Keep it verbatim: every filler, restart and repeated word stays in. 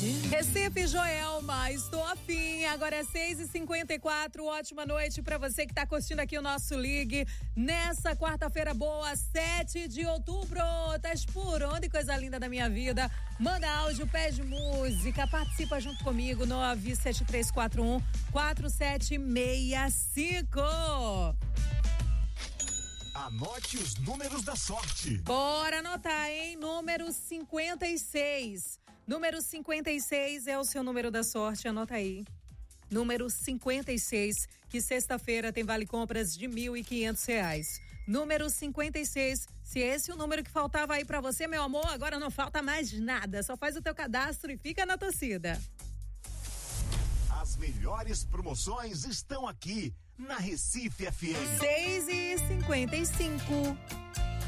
Recife, Joelma, estou afim. Agora é seis e cinquenta e quatro. Ótima noite pra você que tá curtindo aqui o nosso Ligue. Nessa quarta-feira boa, sete de outubro. Tá por onde, coisa linda da minha vida. Manda áudio, pede música, participa junto comigo. nove sete três quatro um quatro sete seis cinco. Anote os números da sorte. Bora anotar, hein? Número cinquenta e seis. Número cinquenta e seis é o seu número da sorte, anota aí. Número cinquenta e seis, que sexta-feira tem vale compras de mil e quinhentos reais. Número cinquenta e seis, se esse é o número que faltava aí pra você, meu amor, agora não falta mais nada. Só faz o teu cadastro e fica na torcida. As melhores promoções estão aqui na Recife F M. seis e cinquenta e cinco.